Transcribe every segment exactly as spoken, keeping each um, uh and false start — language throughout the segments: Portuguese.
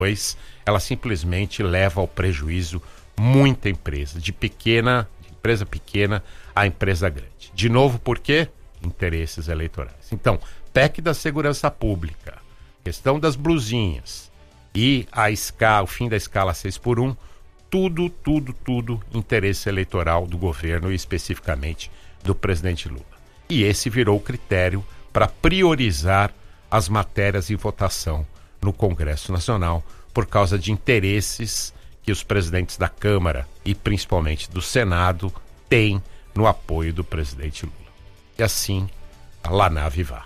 pois ela simplesmente leva ao prejuízo muita empresa, de pequena, de empresa pequena a empresa grande. De novo, por quê? Interesses eleitorais. Então, P E C da segurança pública, questão das blusinhas e a escala, o fim da escala seis por um, tudo, tudo, tudo interesse eleitoral do governo e especificamente do presidente Lula. E esse virou o critério para priorizar as matérias em votação no Congresso Nacional por causa de interesses que os presidentes da Câmara e principalmente do Senado têm no apoio do presidente Lula. E assim, a Lanave vá.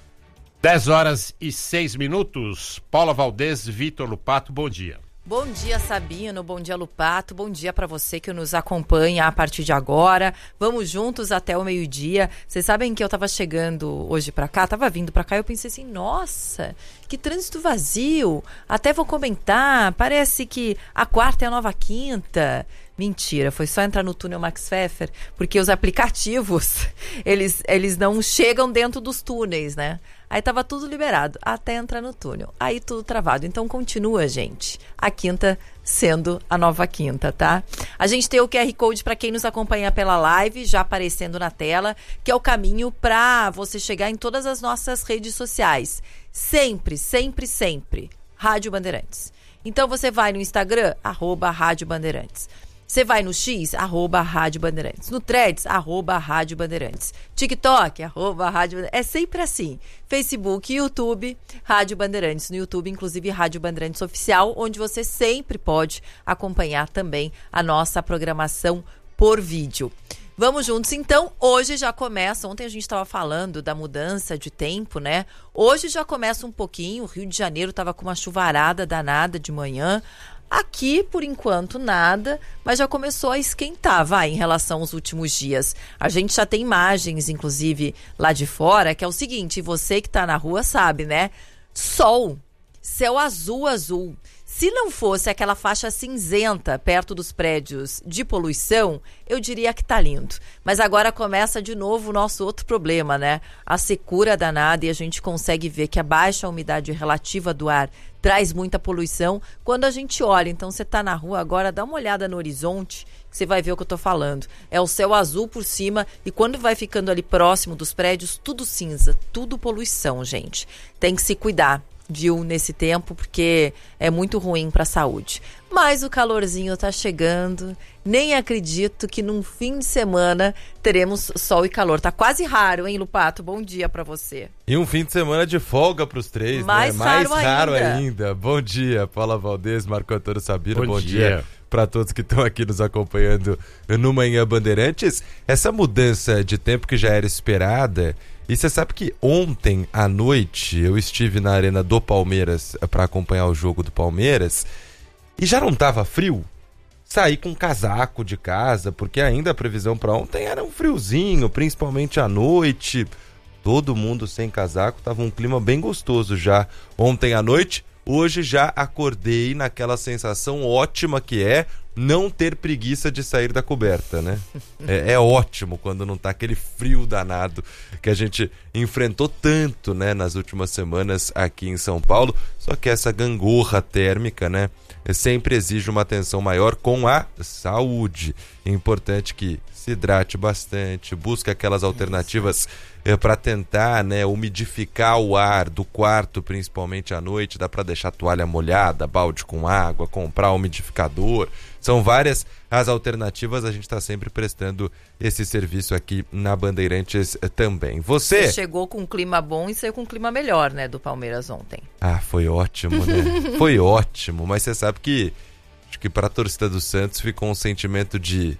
dez horas e seis minutos. Paula Valdez, Vitor Lupato, bom dia. Bom dia, Sabino, bom dia, Lupato, bom dia para você que nos acompanha a partir de agora. Vamos juntos até o meio-dia. Vocês sabem que eu tava chegando hoje para cá, tava vindo para cá e eu pensei assim, nossa, que trânsito vazio. Até vou comentar, parece que a quarta é a nova quinta. Mentira, foi só entrar no túnel Max Pfeffer, porque os aplicativos, eles, eles não chegam dentro dos túneis, né? Aí tava tudo liberado, até entrar no túnel. Aí tudo travado. Então continua, gente. A quinta sendo a nova quinta, tá? A gente tem o Q R Code para quem nos acompanha pela live, já aparecendo na tela, que é o caminho para você chegar em todas as nossas redes sociais. Sempre, sempre, sempre. Rádio Bandeirantes. Então você vai no Instagram, arroba Rádio Bandeirantes. Você vai no X, arroba Rádio Bandeirantes. No Threads, arroba Rádio Bandeirantes. TikTok, arroba Rádio Bandeirantes. É sempre assim. Facebook, YouTube, Rádio Bandeirantes. No YouTube, inclusive, Rádio Bandeirantes Oficial, onde você sempre pode acompanhar também a nossa programação por vídeo. Vamos juntos, então. Hoje já começa, ontem a gente estava falando da mudança de tempo, né? Hoje já começa um pouquinho, o Rio de Janeiro estava com uma chuvarada danada de manhã. Aqui, por enquanto, nada, mas já começou a esquentar, vai, em relação aos últimos dias. A gente já tem imagens, inclusive, lá de fora, que é o seguinte, você que está na rua sabe, né? Sol, céu azul, azul. Se não fosse aquela faixa cinzenta perto dos prédios de poluição, eu diria que tá lindo. Mas agora começa de novo o nosso outro problema, né? A secura danada, e a gente consegue ver que a baixa umidade relativa do ar traz muita poluição quando a gente olha. Então você tá na rua agora, dá uma olhada no horizonte, que você vai ver o que eu tô falando. É o céu azul por cima e quando vai ficando ali próximo dos prédios, tudo cinza, tudo poluição, gente. Tem que se cuidar, viu, nesse tempo, porque é muito ruim para a saúde. Mas o calorzinho tá chegando, nem acredito que num fim de semana teremos sol e calor. Tá quase raro, hein, Lupato? Bom dia para você. E um fim de semana de folga pros três, Mais né? Mais raro, raro ainda. ainda. Bom dia, Paula Valdez, Marco Antônio Sabino, bom, Bom dia, dia para todos que estão aqui nos acompanhando no Manhã Bandeirantes. Essa mudança de tempo que já era esperada. E você sabe que ontem à noite eu estive na Arena do Palmeiras para acompanhar o jogo do Palmeiras e já não tava frio? Saí com um casaco de casa, porque ainda a previsão para ontem era um friozinho, principalmente à noite. Todo mundo sem casaco, tava um clima bem gostoso já ontem à noite. Hoje já acordei naquela sensação ótima que é não ter preguiça de sair da coberta, né? É, é ótimo quando não tá aquele frio danado que a gente enfrentou tanto, né, nas últimas semanas aqui em São Paulo. Só que essa gangorra térmica, né, sempre exige uma atenção maior com a saúde. É importante que se hidrate bastante, busque aquelas alternativas é, para tentar, né, umidificar o ar do quarto, principalmente à noite. Dá para deixar a toalha molhada, balde com água, comprar um umidificador. São várias as alternativas, a gente está sempre prestando esse serviço aqui na Bandeirantes também. Você... Você chegou com um clima bom e saiu com um clima melhor, né, do Palmeiras ontem. Ah, foi ótimo, né? Foi ótimo, mas você sabe que acho que para a torcida do Santos ficou um sentimento de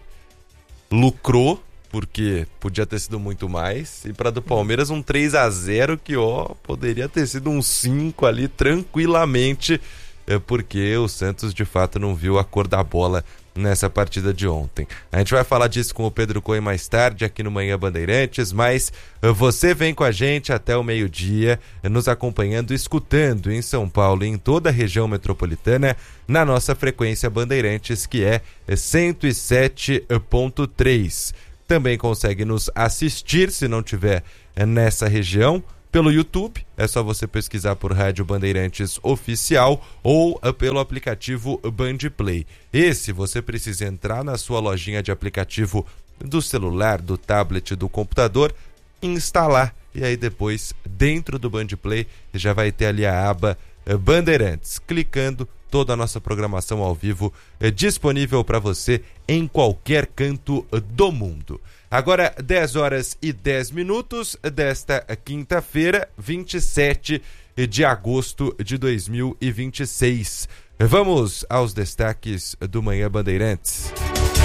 lucrou, porque podia ter sido muito mais, e para do Palmeiras um três a zero que, ó, poderia ter sido um cinco ali tranquilamente, é porque o Santos de fato não viu a cor da bola nessa partida de ontem. A gente vai falar disso com o Pedro Cohen mais tarde aqui no Manhã Bandeirantes, mas você vem com a gente até o meio-dia, nos acompanhando, escutando em São Paulo e em toda a região metropolitana, na nossa frequência Bandeirantes, que é cento e sete ponto três. Também consegue nos assistir, se não tiver nessa região, pelo YouTube, é só você pesquisar por Rádio Bandeirantes Oficial ou pelo aplicativo Bandplay. Esse você precisa entrar na sua lojinha de aplicativo do celular, do tablet, do computador, instalar e aí depois dentro do Bandplay já vai ter ali a aba Bandeirantes. Clicando, toda a nossa programação ao vivo é disponível para você em qualquer canto do mundo. Agora, dez horas e dez minutos desta quinta-feira, vinte e sete de agosto de dois mil e vinte e seis. Vamos aos destaques do Manhã Bandeirantes.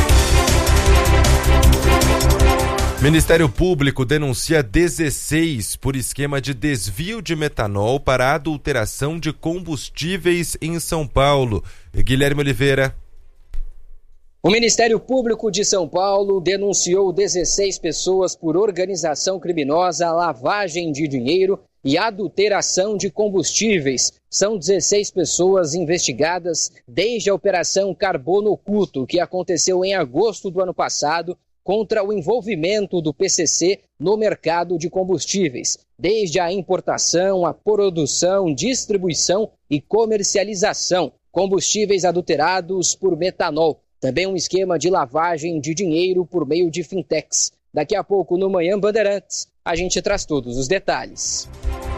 Ministério Público denuncia dezesseis por esquema de desvio de metanol para adulteração de combustíveis em São Paulo. Guilherme Oliveira. O Ministério Público de São Paulo denunciou dezesseis pessoas por organização criminosa, lavagem de dinheiro e adulteração de combustíveis. São dezesseis pessoas investigadas desde a Operação Carbono Oculto, que aconteceu em agosto do ano passado, contra o envolvimento do P C C no mercado de combustíveis, desde a importação, a produção, distribuição e comercialização, combustíveis adulterados por metanol. Também um esquema de lavagem de dinheiro por meio de fintechs. Daqui a pouco, no Manhã Bandeirantes, a gente traz todos os detalhes.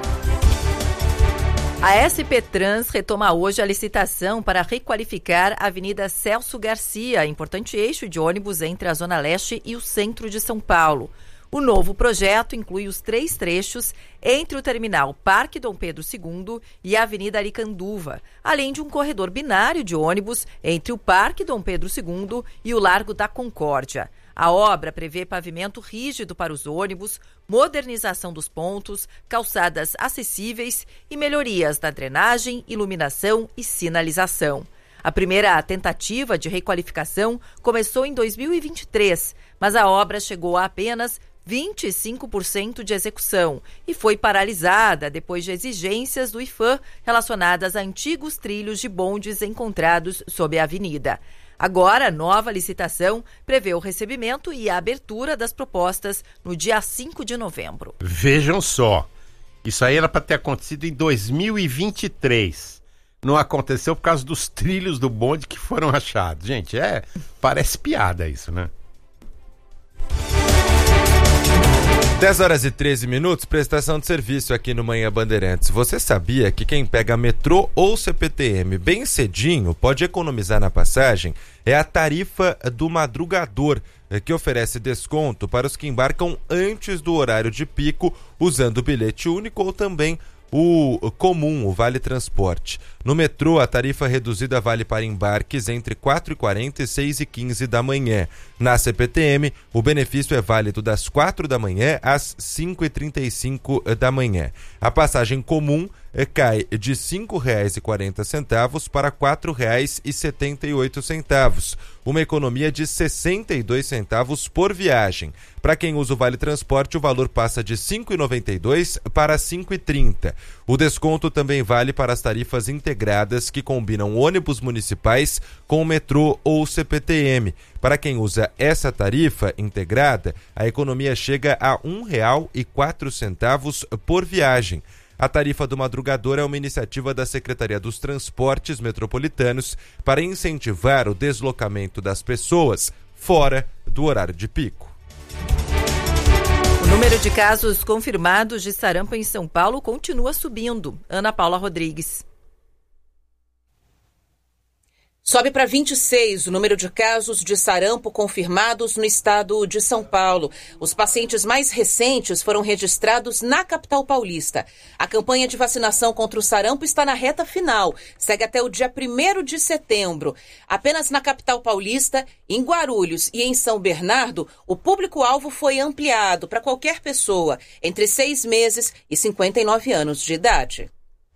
A S P Trans retoma hoje a licitação para requalificar a Avenida Celso Garcia, importante eixo de ônibus entre a Zona Leste e o centro de São Paulo. O novo projeto inclui os três trechos entre o terminal Parque Dom Pedro segundo e a Avenida Aricanduva, além de um corredor binário de ônibus entre o Parque Dom Pedro segundo e o Largo da Concórdia. A obra prevê pavimento rígido para os ônibus, modernização dos pontos, calçadas acessíveis e melhorias na drenagem, iluminação e sinalização. A primeira tentativa de requalificação começou em dois mil e vinte e três, mas a obra chegou a apenas vinte e cinco por cento de execução e foi paralisada depois de exigências do IPHAN relacionadas a antigos trilhos de bondes encontrados sob a avenida. Agora, a nova licitação prevê o recebimento e a abertura das propostas no dia cinco de novembro. Vejam só, isso aí era para ter acontecido em dois mil e vinte e três. Não aconteceu por causa dos trilhos do bonde que foram achados. Gente, é, parece piada isso, né? dez horas e treze minutos, prestação de serviço aqui no Manhã Bandeirantes. Você sabia que quem pega metrô ou C P T M bem cedinho pode economizar na passagem? É a tarifa do madrugador, que oferece desconto para os que embarcam antes do horário de pico, usando o bilhete único ou também o comum, o Vale Transporte. No metrô, a tarifa reduzida vale para embarques entre quatro e quarenta e seis e quinze da manhã. Na C P T M, o benefício é válido das quatro da manhã às cinco e trinta e cinco da manhã. A passagem comum eh, cai de cinco reais e quarenta centavos para quatro reais e setenta e oito centavos, uma economia de sessenta e dois centavos por viagem. Para quem usa o Vale Transporte, o valor passa de cinco reais e noventa e dois centavos para cinco reais e trinta centavos. O desconto também vale para as tarifas integradas que combinam ônibus municipais com o metrô ou C P T M. Para quem usa essa tarifa integrada, a economia chega a um real e quatro centavos por viagem. A tarifa do madrugador é uma iniciativa da Secretaria dos Transportes Metropolitanos para incentivar o deslocamento das pessoas fora do horário de pico. O número de casos confirmados de sarampo em São Paulo continua subindo. Ana Paula Rodrigues. Sobe para vinte e seis o número de casos de sarampo confirmados no estado de São Paulo. Os pacientes mais recentes foram registrados na capital paulista. A campanha de vacinação contra o sarampo está na reta final. Segue até o dia primeiro de setembro. Apenas na capital paulista, em Guarulhos e em São Bernardo, o público-alvo foi ampliado para qualquer pessoa entre seis meses e cinquenta e nove anos de idade.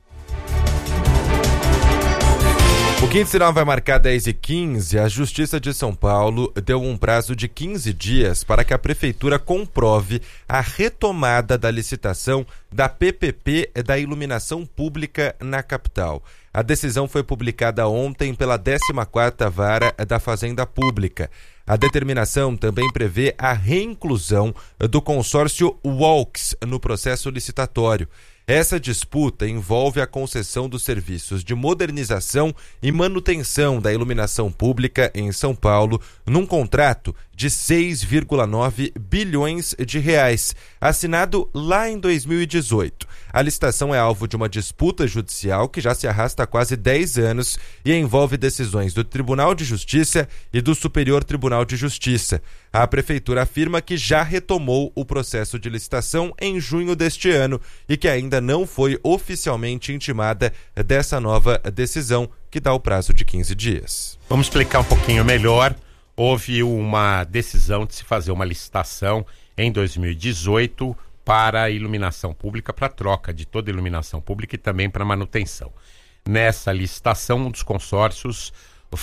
O quinto sinal vai marcar dez e quinze. A Justiça de São Paulo deu um prazo de quinze dias para que a Prefeitura comprove a retomada da licitação da P P P da iluminação pública na capital. A decisão foi publicada ontem pela décima quarta Vara da Fazenda Pública. A determinação também prevê a reinclusão do consórcio Walks no processo licitatório. Essa disputa envolve a concessão dos serviços de modernização e manutenção da iluminação pública em São Paulo num contrato de seis vírgula nove bilhões de reais, assinado lá em dois mil e dezoito. A licitação é alvo de uma disputa judicial que já se arrasta há quase dez anos e envolve decisões do Tribunal de Justiça e do Superior Tribunal de Justiça. A Prefeitura afirma que já retomou o processo de licitação em junho deste ano e que ainda não foi oficialmente intimada dessa nova decisão, que dá o prazo de quinze dias. Vamos explicar um pouquinho melhor. Houve uma decisão de se fazer uma licitação em dois mil e dezoito para a iluminação pública, para a troca de toda a iluminação pública e também para manutenção. Nessa licitação, um dos consórcios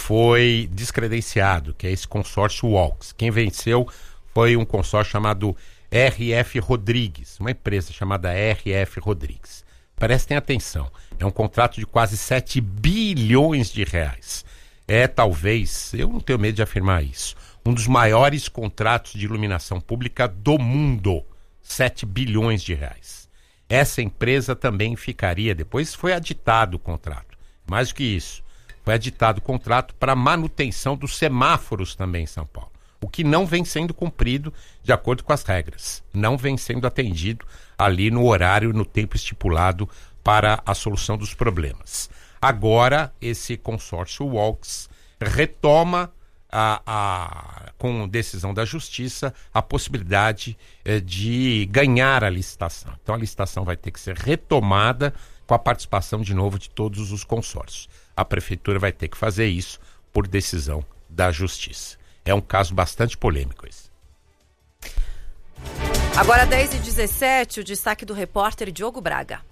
foi descredenciado, que é esse consórcio Walks. Quem venceu foi um consórcio chamado R F Rodrigues, uma empresa chamada R F Rodrigues. Prestem atenção, é um contrato de quase sete bilhões de reais. É talvez, eu não tenho medo de afirmar isso, um dos maiores contratos de iluminação pública do mundo. sete bilhões de reais. Essa empresa também ficaria, depois foi aditado o contrato, mais do que isso, foi aditado o contrato para manutenção dos semáforos também em São Paulo, o que não vem sendo cumprido de acordo com as regras, não vem sendo atendido ali no horário, no tempo estipulado para a solução dos problemas. Agora, esse consórcio Walks retoma, a, a, com decisão da Justiça, a possibilidade eh, de ganhar a licitação. Então, a licitação vai ter que ser retomada com a participação, de novo, de todos os consórcios. A Prefeitura vai ter que fazer isso por decisão da Justiça. É um caso bastante polêmico esse. Agora, dez e dezessete, o destaque do repórter Diogo Braga.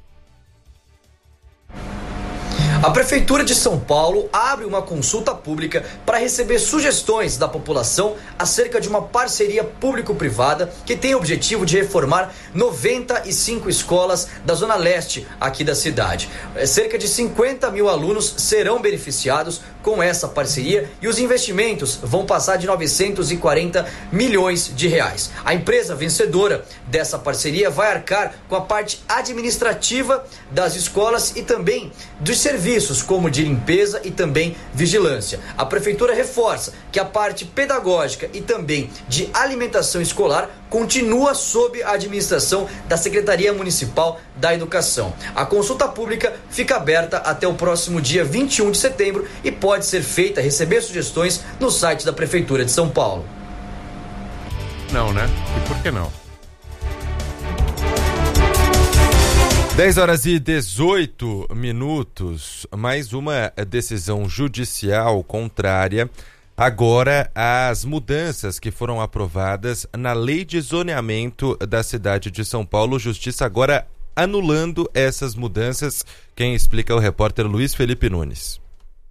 A Prefeitura de São Paulo abre uma consulta pública para receber sugestões da população acerca de uma parceria público-privada que tem o objetivo de reformar noventa e cinco escolas da Zona Leste aqui da cidade. Cerca de cinquenta mil alunos serão beneficiados com essa parceria e os investimentos vão passar de novecentos e quarenta milhões de reais. A empresa vencedora dessa parceria vai arcar com a parte administrativa das escolas e também dos serviços como de limpeza e também vigilância. A Prefeitura reforça que a parte pedagógica e também de alimentação escolar continua sob a administração da Secretaria Municipal da Educação. A consulta pública fica aberta até o próximo dia vinte e um de setembro e pode ser feita, receber sugestões no site da Prefeitura de São Paulo. Não, né? E por que não? dez horas e dezoito minutos, mais uma decisão judicial contrária agora às mudanças que foram aprovadas na lei de zoneamento da cidade de São Paulo. Justiça agora anulando essas mudanças. Quem explica é o repórter Luiz Felipe Nunes.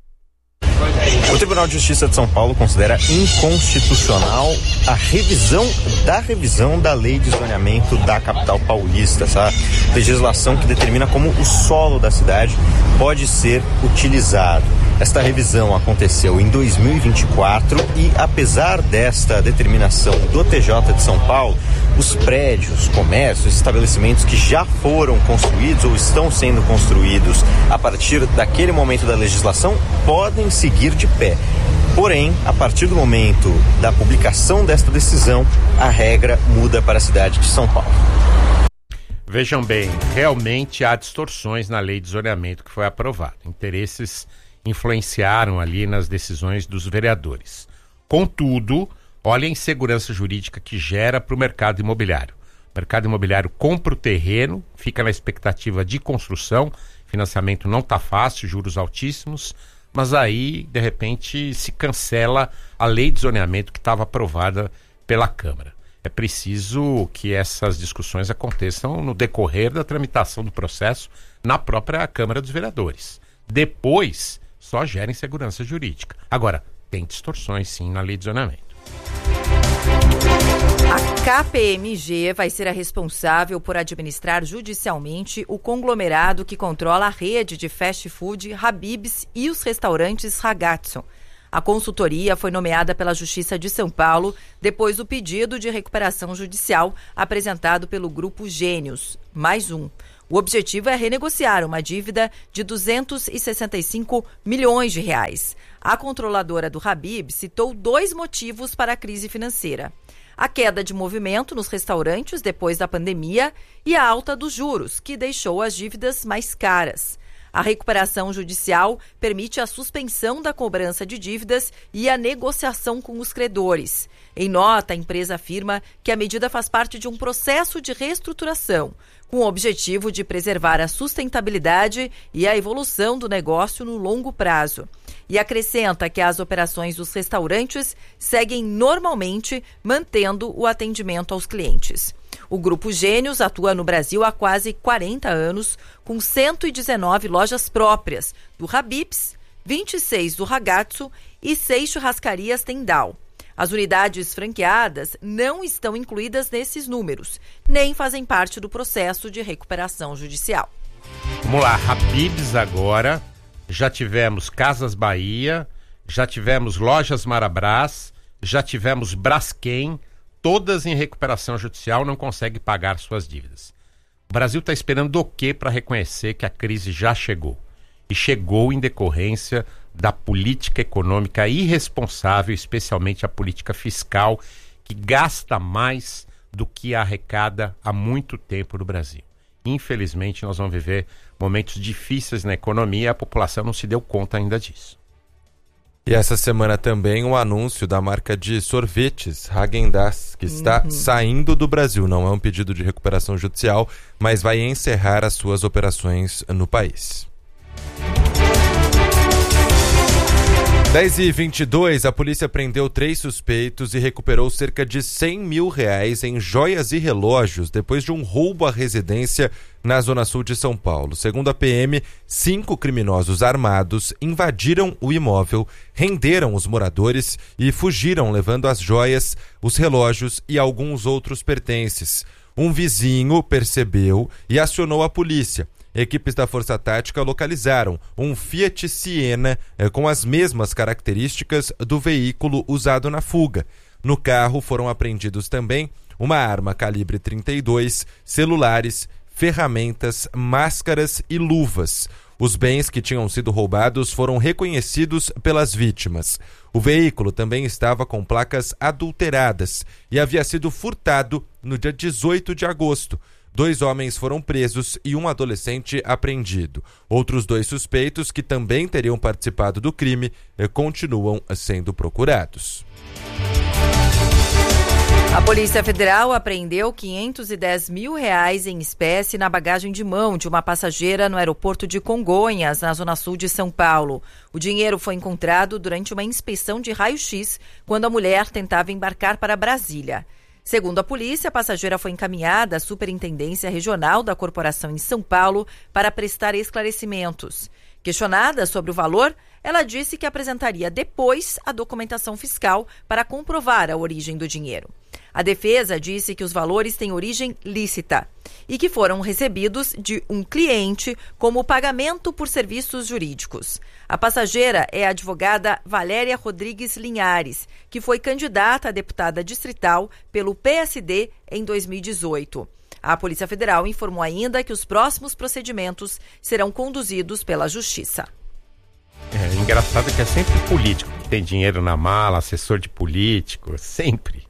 O Tribunal de Justiça de São Paulo considera inconstitucional a revisão da revisão da lei de zoneamento da capital paulista, essa legislação que determina como o solo da cidade pode ser utilizado. Esta revisão aconteceu em dois mil e vinte e quatro e, apesar desta determinação do T J de São Paulo, os prédios, comércios, estabelecimentos que já foram construídos ou estão sendo construídos a partir daquele momento da legislação podem seguir de pé. Porém, a partir do momento da publicação desta decisão, a regra muda para a cidade de São Paulo. Vejam bem, realmente há distorções na lei de zoneamento que foi aprovada. Interesses influenciaram ali nas decisões dos vereadores. Contudo, olha a insegurança jurídica que gera para o mercado imobiliário. O mercado imobiliário compra o terreno, fica na expectativa de construção, financiamento não está fácil, juros altíssimos, mas aí, de repente, se cancela a lei de zoneamento que estava aprovada pela Câmara. É preciso que essas discussões aconteçam no decorrer da tramitação do processo na própria Câmara dos Vereadores. Depois, só gera insegurança jurídica. Agora, tem distorções, sim, na lei de zoneamento. A K P M G vai ser a responsável por administrar judicialmente o conglomerado que controla a rede de fast food Habib's e os restaurantes Ragazzo. A consultoria foi nomeada pela Justiça de São Paulo depois do pedido de recuperação judicial apresentado pelo Grupo Gênios, mais um. O objetivo é renegociar uma dívida de duzentos e sessenta e cinco milhões de reais. A controladora do Habib citou dois motivos para a crise financeira: a queda de movimento nos restaurantes depois da pandemia e a alta dos juros, que deixou as dívidas mais caras. A recuperação judicial permite a suspensão da cobrança de dívidas e a negociação com os credores. Em nota, a empresa afirma que a medida faz parte de um processo de reestruturação, com o objetivo de preservar a sustentabilidade e a evolução do negócio no longo prazo. E acrescenta que as operações dos restaurantes seguem normalmente, mantendo o atendimento aos clientes. O Grupo Gênios atua no Brasil há quase quarenta anos, com cento e dezenove lojas próprias do Habib's, vinte e seis do Ragazzo e seis churrascarias Tendal. As unidades franqueadas não estão incluídas nesses números, nem fazem parte do processo de recuperação judicial. Vamos lá, Habib's agora, já tivemos Casas Bahia, já tivemos Lojas Marabras, já tivemos Braskem, todas em recuperação judicial, não conseguem pagar suas dívidas. O Brasil está esperando o quê para reconhecer que a crise já chegou? E chegou em decorrência da política econômica irresponsável, especialmente a política fiscal, que gasta mais do que arrecada há muito tempo no Brasil. Infelizmente, nós vamos viver momentos difíceis na economia e a população não se deu conta ainda disso. E essa semana também o anúncio da marca de sorvetes Häagen-Dazs, que está uhum. saindo do Brasil. Não é um pedido de recuperação judicial, mas vai encerrar as suas operações no país. dez e vinte e dois, a polícia prendeu três suspeitos e recuperou cerca de cem mil reais em joias e relógios depois de um roubo à residência na Zona Sul de São Paulo. Segundo a P M, cinco criminosos armados invadiram o imóvel, renderam os moradores e fugiram levando as joias, os relógios e alguns outros pertences. Um vizinho percebeu e acionou a polícia. Equipes da Força Tática localizaram um Fiat Siena eh, com as mesmas características do veículo usado na fuga. No carro foram apreendidos também uma arma calibre trinta e dois, celulares, ferramentas, máscaras e luvas. Os bens que tinham sido roubados foram reconhecidos pelas vítimas. O veículo também estava com placas adulteradas e havia sido furtado no dia dezoito de agosto. Dois homens foram presos e um adolescente apreendido. Outros dois suspeitos, que também teriam participado do crime, continuam sendo procurados. A Polícia Federal apreendeu quinhentos e dez mil reais em espécie na bagagem de mão de uma passageira no aeroporto de Congonhas, na Zona Sul de São Paulo. O dinheiro foi encontrado durante uma inspeção de raio-x, quando a mulher tentava embarcar para Brasília. Segundo a polícia, a passageira foi encaminhada à Superintendência Regional da Corporação em São Paulo para prestar esclarecimentos. Questionada sobre o valor, ela disse que apresentaria depois a documentação fiscal para comprovar a origem do dinheiro. A defesa disse que os valores têm origem lícita e que foram recebidos de um cliente como pagamento por serviços jurídicos. A passageira é a advogada Valéria Rodrigues Linhares, que foi candidata a deputada distrital pelo P S D em dois mil e dezoito. A Polícia Federal informou ainda que os próximos procedimentos serão conduzidos pela Justiça. É engraçado que é sempre político que tem dinheiro na mala, assessor de político, sempre.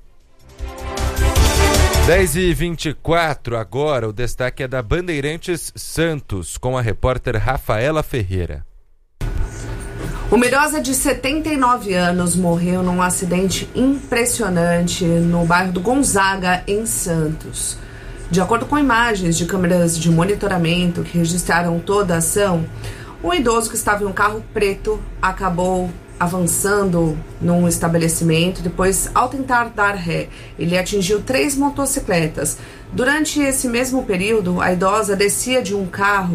dez e vinte e quatro, agora o destaque é da Bandeirantes Santos, com a repórter Rafaela Ferreira. Uma idosa de setenta e nove anos morreu num acidente impressionante no bairro do Gonzaga, em Santos. De acordo com imagens de câmeras de monitoramento que registraram toda a ação, um idoso que estava em um carro preto acabou avançando num estabelecimento. Depois, ao tentar dar ré, ele atingiu três motocicletas. Durante esse mesmo período, a idosa descia de um carro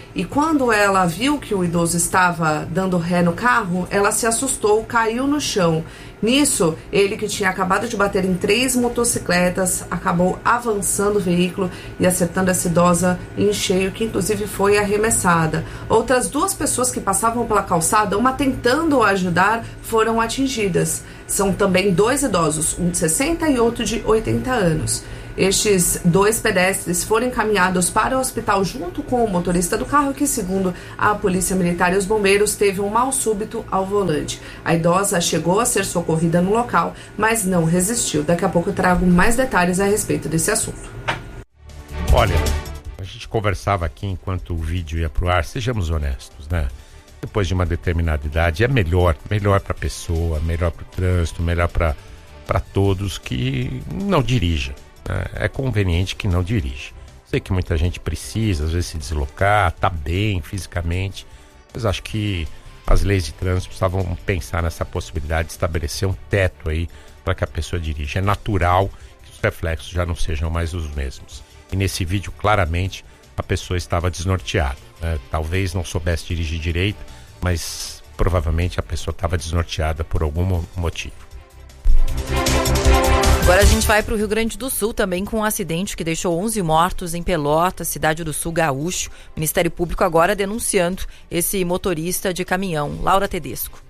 E quando ela viu que o idoso estava dando ré no carro, ela se assustou, caiu no chão. Nisso, ele, que tinha acabado de bater em três motocicletas, acabou avançando o veículo e acertando essa idosa em cheio, que inclusive foi arremessada. Outras duas pessoas que passavam pela calçada, uma tentando ajudar, foram atingidas. São também dois idosos, um de sessenta e outro de oitenta anos. Estes dois pedestres foram encaminhados para o hospital junto com o motorista do carro, que, segundo a Polícia Militar e os bombeiros, teve um mal súbito ao volante. A idosa chegou a ser socorrida no local, mas não resistiu. Daqui a pouco eu trago mais detalhes a respeito desse assunto. Olha, a gente conversava aqui enquanto o vídeo ia pro ar, sejamos honestos, né? Depois de uma determinada idade é melhor, melhor para a pessoa, melhor para o trânsito, melhor para para todos que não dirija. É conveniente que não dirija. Sei que muita gente precisa, às vezes, se deslocar, tá bem fisicamente, mas acho que as leis de trânsito precisavam pensar nessa possibilidade de estabelecer um teto aí para que a pessoa dirija. É natural que os reflexos já não sejam mais os mesmos. E nesse vídeo, claramente, a pessoa estava desnorteada, né? Talvez não soubesse dirigir direito, mas provavelmente a pessoa estava desnorteada por algum motivo. Agora a gente vai para o Rio Grande do Sul também com um acidente que deixou onze mortos em Pelotas, cidade do Sul gaúcho. O Ministério Público agora denunciando esse motorista de caminhão. Laura Tedesco.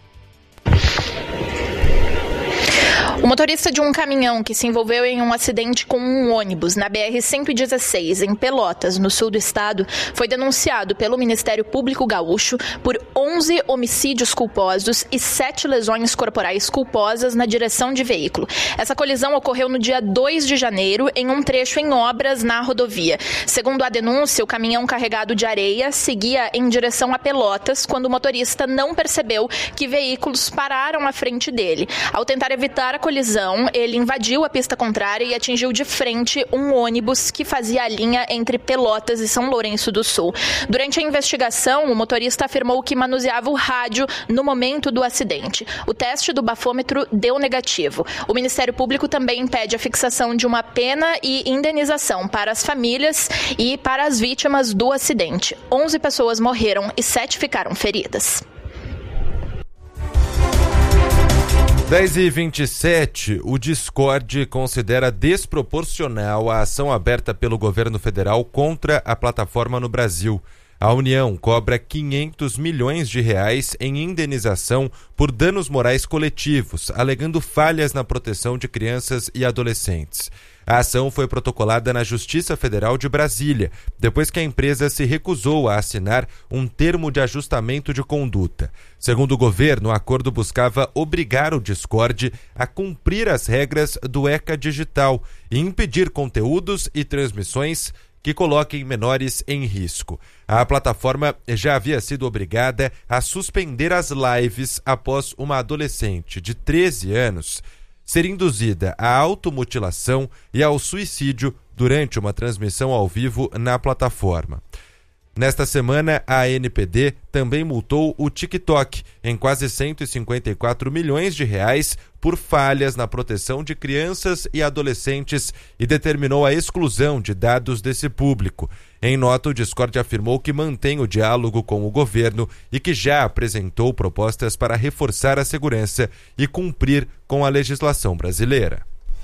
O motorista de um caminhão que se envolveu em um acidente com um ônibus na B R cento e dezesseis, em Pelotas, no sul do estado, foi denunciado pelo Ministério Público Gaúcho por onze homicídios culposos e sete lesões corporais culposas na direção de veículo. Essa colisão ocorreu no dia dois de janeiro, em um trecho em obras na rodovia. Segundo a denúncia, o caminhão carregado de areia seguia em direção a Pelotas, quando o motorista não percebeu que veículos pararam à frente dele. Ao tentar evitar a colisão, ele invadiu a pista contrária e atingiu de frente um ônibus que fazia a linha entre Pelotas e São Lourenço do Sul. Durante a investigação, o motorista afirmou que manuseava o rádio no momento do acidente. O teste do bafômetro deu negativo. O Ministério Público também pede a fixação de uma pena e indenização para as famílias e para as vítimas do acidente. onze pessoas morreram e sete ficaram feridas. dez e vinte e sete, o Discord considera desproporcional a ação aberta pelo governo federal contra a plataforma no Brasil. A União cobra quinhentos milhões de reais em indenização por danos morais coletivos, alegando falhas na proteção de crianças e adolescentes. A ação foi protocolada na Justiça Federal de Brasília, depois que a empresa se recusou a assinar um termo de ajustamento de conduta. Segundo o governo, o acordo buscava obrigar o Discord a cumprir as regras do ECA Digital e impedir conteúdos e transmissões que coloquem menores em risco. A plataforma já havia sido obrigada a suspender as lives após uma adolescente de treze anos ser induzida à automutilação e ao suicídio durante uma transmissão ao vivo na plataforma. Nesta semana, a A N P D também multou o TikTok em quase cento e cinquenta e quatro milhões de reais por falhas na proteção de crianças e adolescentes e determinou a exclusão de dados desse público. Em nota, o Discord afirmou que mantém o diálogo com o governo e que já apresentou propostas para reforçar a segurança e cumprir com a legislação brasileira.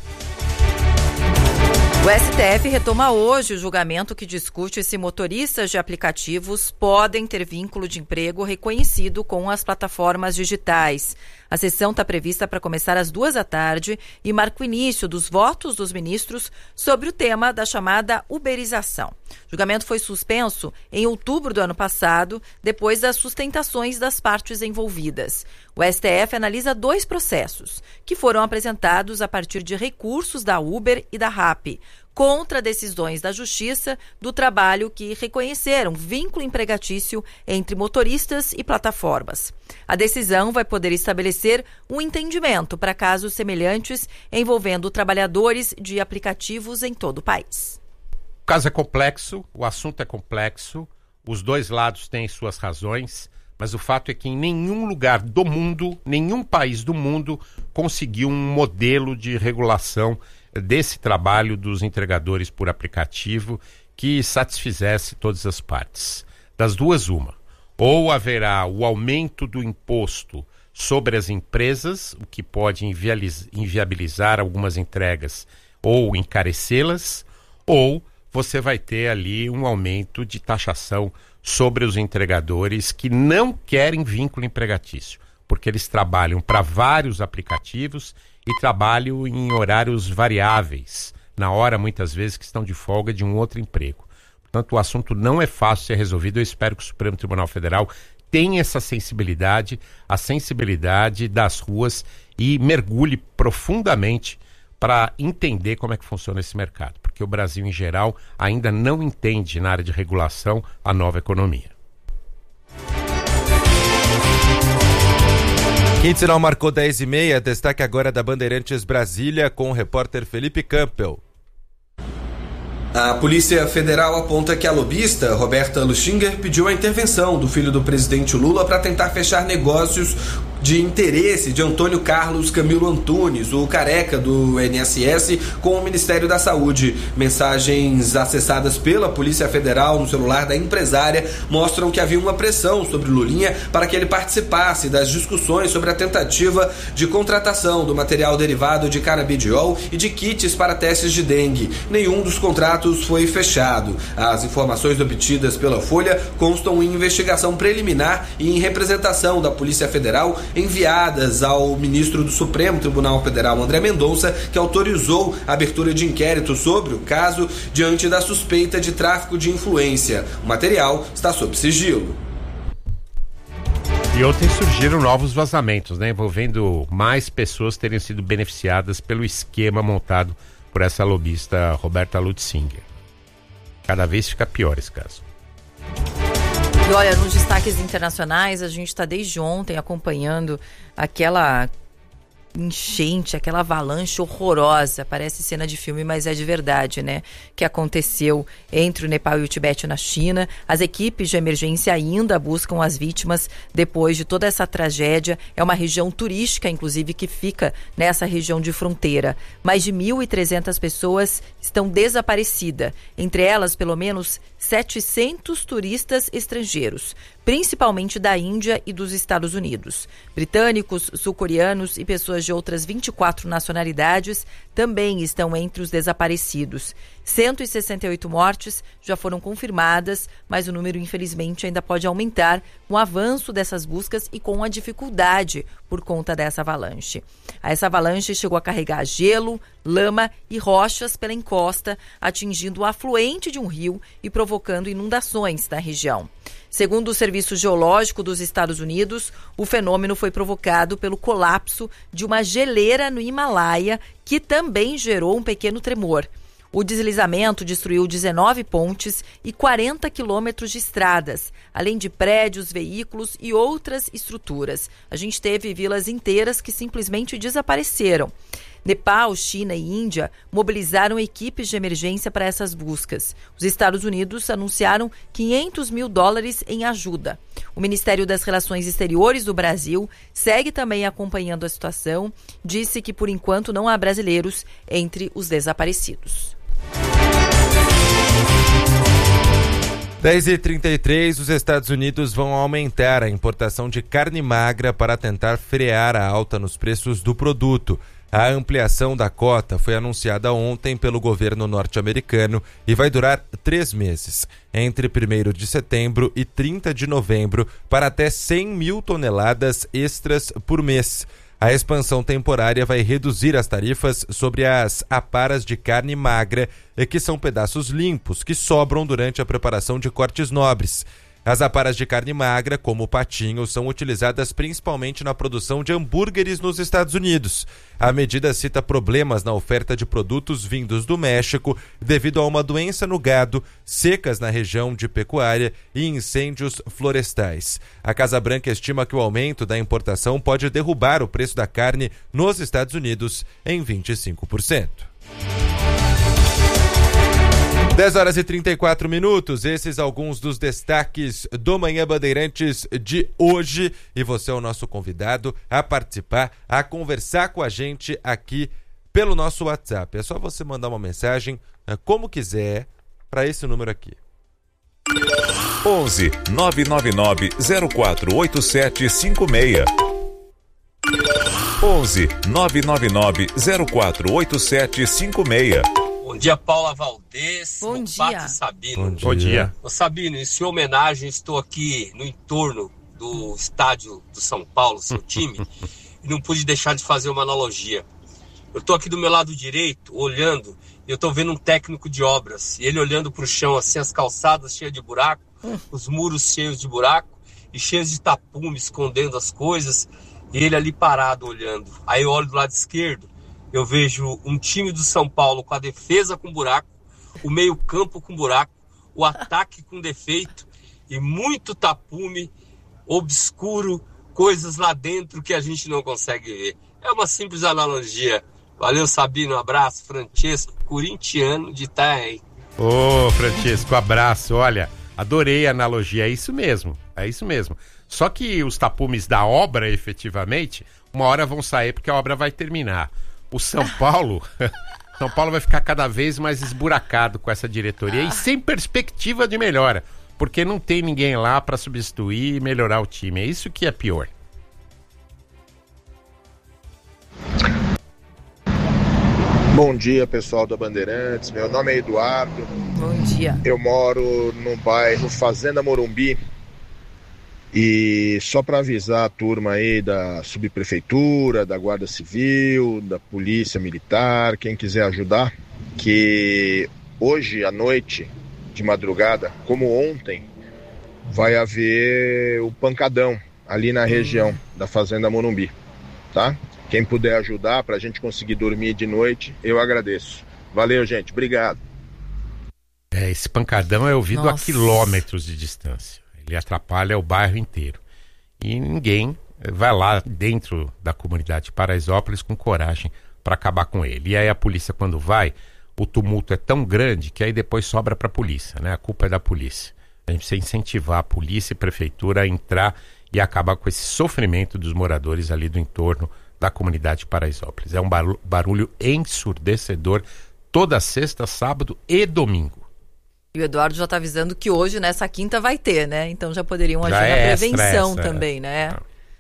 O S T F retoma hoje o julgamento que discute se motoristas de aplicativos podem ter vínculo de emprego reconhecido com as plataformas digitais. A sessão está prevista para começar às duas da tarde e marca o início dos votos dos ministros sobre o tema da chamada uberização. O julgamento foi suspenso em outubro do ano passado, depois das sustentações das partes envolvidas. O S T F analisa dois processos, que foram apresentados a partir de recursos da Uber e da Rappi, contra decisões da Justiça do Trabalho que reconheceram vínculo empregatício entre motoristas e plataformas. A decisão vai poder estabelecer um entendimento para casos semelhantes envolvendo trabalhadores de aplicativos em todo o país. O caso é complexo, o assunto é complexo, os dois lados têm suas razões, mas o fato é que em nenhum lugar do mundo, nenhum país do mundo conseguiu um modelo de regulação desse trabalho dos entregadores por aplicativo que satisfizesse todas as partes. Das duas, uma. Ou haverá o aumento do imposto sobre as empresas, o que pode inviabilizar algumas entregas ou encarecê-las, ou você vai ter ali um aumento de taxação sobre os entregadores que não querem vínculo empregatício, porque eles trabalham para vários aplicativos e trabalham em horários variáveis, na hora muitas vezes que estão de folga de um outro emprego. Portanto, o assunto não é fácil de ser resolvido. Eu espero que o Supremo Tribunal Federal tenha essa sensibilidade, a sensibilidade das ruas e mergulhe profundamente para entender como é que funciona esse mercado, porque o Brasil, em geral, ainda não entende na área de regulação a nova economia. Quinto sinal marcou dez e meia, destaque agora da Bandeirantes Brasília com o repórter Felipe Campbell. A Polícia Federal aponta que a lobista Roberta Luchinger pediu a intervenção do filho do presidente Lula para tentar fechar negócios de interesse de Antônio Carlos Camilo Antunes, o careca do I N S S, com o Ministério da Saúde. Mensagens acessadas pela Polícia Federal no celular da empresária mostram que havia uma pressão sobre Lulinha para que ele participasse das discussões sobre a tentativa de contratação do material derivado de canabidiol e de kits para testes de dengue. Nenhum dos contratos foi fechado. As informações obtidas pela Folha constam em investigação preliminar e em representação da Polícia Federal enviadas ao ministro do Supremo Tribunal Federal, André Mendonça, que autorizou a abertura de inquérito sobre o caso diante da suspeita de tráfico de influência. O material está sob sigilo. E ontem surgiram novos vazamentos, né, envolvendo mais pessoas terem sido beneficiadas pelo esquema montado por essa lobista Roberta Luchinger. Cada vez fica pior esse caso. E olha, nos destaques internacionais, a gente está desde ontem acompanhando aquela enchente, aquela avalanche horrorosa, parece cena de filme, mas é de verdade, né? Que aconteceu entre o Nepal e o Tibete na China. As equipes de emergência ainda buscam as vítimas depois de toda essa tragédia. É uma região turística, inclusive, que fica nessa região de fronteira. Mais de mil e trezentas pessoas estão desaparecidas, entre elas pelo menos setecentos turistas estrangeiros, principalmente da Índia e dos Estados Unidos. Britânicos, sul-coreanos e pessoas de outras vinte e quatro nacionalidades também estão entre os desaparecidos. cento e sessenta e oito mortes já foram confirmadas, mas o número, infelizmente, ainda pode aumentar com o avanço dessas buscas e com a dificuldade por conta dessa avalanche. Essa avalanche chegou a carregar gelo, lama e rochas pela encosta, atingindo o afluente de um rio e provocando inundações na região. Segundo o Serviço Geológico dos Estados Unidos, o fenômeno foi provocado pelo colapso de uma geleira no Himalaia, que também gerou um pequeno tremor. O deslizamento destruiu dezenove pontes e quarenta quilômetros de estradas, além de prédios, veículos e outras estruturas. A gente teve vilas inteiras que simplesmente desapareceram. Nepal, China e Índia mobilizaram equipes de emergência para essas buscas. Os Estados Unidos anunciaram quinhentos mil dólares em ajuda. O Ministério das Relações Exteriores do Brasil segue também acompanhando a situação. Disse que, por enquanto, não há brasileiros entre os desaparecidos. dez e trinta e três, os Estados Unidos vão aumentar a importação de carne magra para tentar frear a alta nos preços do produto. A ampliação da cota foi anunciada ontem pelo governo norte-americano e vai durar três meses, entre primeiro de setembro e trinta de novembro, para até cem mil toneladas extras por mês. A expansão temporária vai reduzir as tarifas sobre as aparas de carne magra, que são pedaços limpos que sobram durante a preparação de cortes nobres. As aparas de carne magra, como o patinho, são utilizadas principalmente na produção de hambúrgueres nos Estados Unidos. A medida cita problemas na oferta de produtos vindos do México devido a uma doença no gado, secas na região de pecuária e incêndios florestais. A Casa Branca estima que o aumento da importação pode derrubar o preço da carne nos Estados Unidos em vinte e cinco por cento. dez horas e trinta e quatro minutos, esses alguns dos destaques do Manhã Bandeirantes de hoje. E você é o nosso convidado a participar, a conversar com a gente aqui pelo nosso WhatsApp. É só você mandar uma mensagem, como quiser, para esse número aqui. onze nove nove nove zero quatro oito sete cinco seis. onze nove nove nove zero quatro oito sete cinco seis. Bom dia, Paula Valdez. Bom dia. Sabino. Bom dia. Bom dia. Ô, Sabino, em sua homenagem, estou aqui no entorno do estádio do São Paulo, seu time, e não pude deixar de fazer uma analogia. Eu estou aqui do meu lado direito, olhando, e eu estou vendo um técnico de obras, e ele olhando para o chão, assim, as calçadas cheias de buraco, os muros cheios de buraco, e cheios de tapume, escondendo as coisas, e ele ali parado, olhando. Aí eu olho do lado esquerdo, eu vejo um time do São Paulo com a defesa com buraco, o meio-campo com buraco, o ataque com defeito e muito tapume, obscuro, coisas lá dentro que a gente não consegue ver. É uma simples analogia. Valeu, Sabino, um abraço. Francesco, corintiano de Itaém. Ô, Francesco, abraço. Olha, adorei a analogia. É isso mesmo, é isso mesmo. Só que os tapumes da obra, efetivamente, uma hora vão sair porque a obra vai terminar. O São Paulo, São Paulo vai ficar cada vez mais esburacado com essa diretoria e sem perspectiva de melhora, porque não tem ninguém lá para substituir e melhorar o time. É isso que é pior. Bom dia, pessoal da Bandeirantes. Meu nome é Eduardo. Bom dia. Eu moro no bairro Fazenda Morumbi. E só para avisar a turma aí da subprefeitura, da Guarda Civil, da Polícia Militar, quem quiser ajudar, que hoje à noite, de madrugada, como ontem, vai haver o pancadão ali na região da Fazenda Morumbi, tá? Quem puder ajudar para a gente conseguir dormir de noite, eu agradeço. Valeu, gente. Obrigado. É, esse pancadão é ouvido Nossa. a quilômetros de distância. Ele atrapalha o bairro inteiro. E ninguém vai lá dentro da comunidade de Paraisópolis com coragem para acabar com ele. E aí a polícia, quando vai, o tumulto é tão grande que aí depois sobra para a polícia, né? A culpa é da polícia. A gente precisa incentivar a polícia e a prefeitura a entrar e acabar com esse sofrimento dos moradores ali do entorno da comunidade de Paraisópolis. É um barulho ensurdecedor toda sexta, sábado e domingo. E o Eduardo já está avisando que hoje, nessa quinta, vai ter, né? Então já poderiam agir já na é prevenção extra, também, é. né?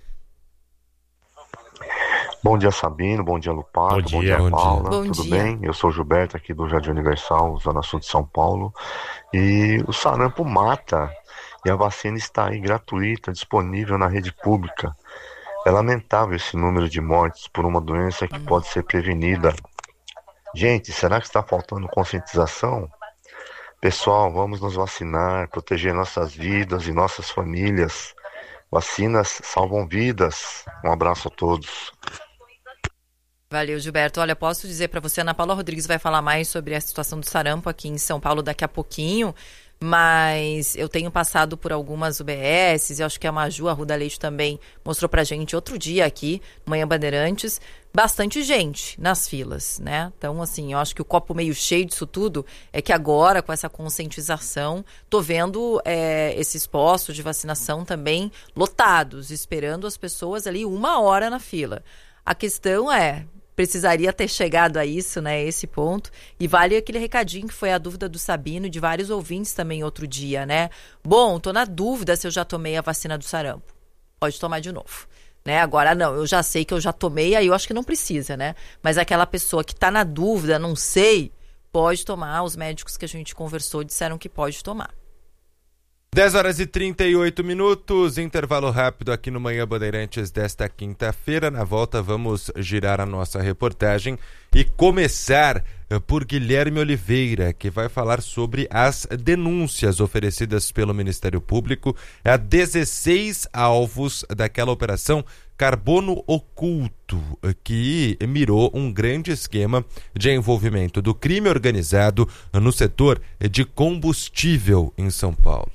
Bom dia, Sabino. Bom dia, Lupato. Bom dia, bom dia Paula. Bom Tudo dia. bem? Eu sou o Gilberto, aqui do Jardim Universal, Zona Sul de São Paulo. E o sarampo mata. E a vacina está aí gratuita, disponível na rede pública. É lamentável esse número de mortes por uma doença que pode ser prevenida. Gente, será que está faltando conscientização? Pessoal, vamos nos vacinar, proteger nossas vidas e nossas famílias. Vacinas salvam vidas. Um abraço a todos. Valeu, Gilberto. Olha, posso dizer para você, Ana Paula Rodrigues vai falar mais sobre a situação do sarampo aqui em São Paulo daqui a pouquinho, mas eu tenho passado por algumas U B S, e acho que a Maju, a Ruda Leite também mostrou pra gente outro dia aqui, Manhã Bandeirantes, bastante gente nas filas, né? Então, assim, eu acho que o copo meio cheio disso tudo é que agora, com essa conscientização, tô vendo é, esses postos de vacinação também lotados, esperando as pessoas ali uma hora na fila. A questão é, precisaria ter chegado a isso, né, esse ponto, e vale aquele recadinho que foi a dúvida do Sabino e de vários ouvintes também outro dia, né? Bom, tô na dúvida se eu já tomei a vacina do sarampo. Pode tomar de novo. Né? Agora não, eu já sei que eu já tomei, aí eu acho que não precisa, né? Mas aquela pessoa que tá na dúvida, não sei, pode tomar. Os médicos que a gente conversou disseram que pode tomar. dez horas e trinta e oito minutos, intervalo rápido aqui no Manhã Bandeirantes desta quinta-feira. Na volta vamos girar a nossa reportagem e começar por Guilherme Oliveira, que vai falar sobre as denúncias oferecidas pelo Ministério Público a dezesseis alvos daquela operação Carbono Oculto, que mirou um grande esquema de envolvimento do crime organizado no setor de combustível em São Paulo.